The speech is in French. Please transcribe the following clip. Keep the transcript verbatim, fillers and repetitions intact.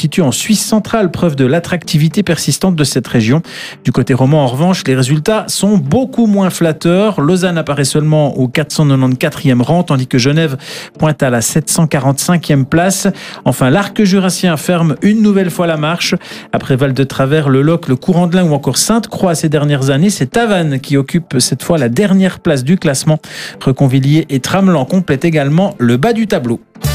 situe en Suisse centrale, preuve de l'attractivité persistante de cette région. Du côté roman, en revanche, les résultats sont beaucoup moins flatteurs. Lausanne apparaît seulement au quatre cent quatre-vingt-quatrième rang, tandis que Genève pointe à la sept cent quarante-cinquième place. Enfin, l'arc jurassien ferme une nouvelle fois la marche. Après Val de Travers, le Loc, le Courant-de-Lin ou encore Sainte-Croix ces dernières années, c'est Tavannes qui occupe cette fois la dernière place du classement. Reconvilier et Tramelan complètent également le bas du tableau.